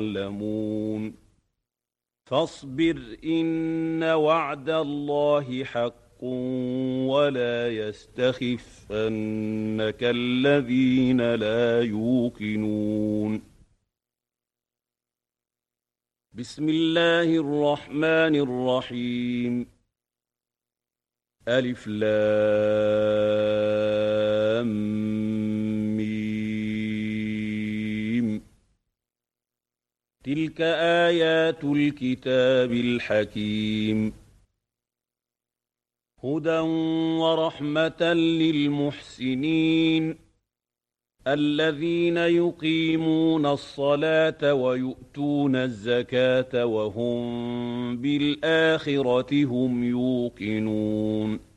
يعلمون فاصبر إن وعد الله حق ولا يستخفنك الذين لا يوقنون بسم الله الرحمن الرحيم ألف لام ميم تلك آيات الكتاب الحكيم هدى ورحمة للمحسنين الذين يقيمون الصلاة ويؤتون الزكاة وهم بالآخرة هم يوقنون